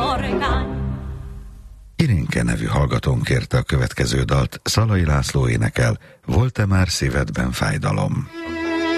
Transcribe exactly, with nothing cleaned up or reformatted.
Irénke nevű hallgatón kérte a következő dalt, Szalai László énekel, Volt-e már szívedben fájdalom?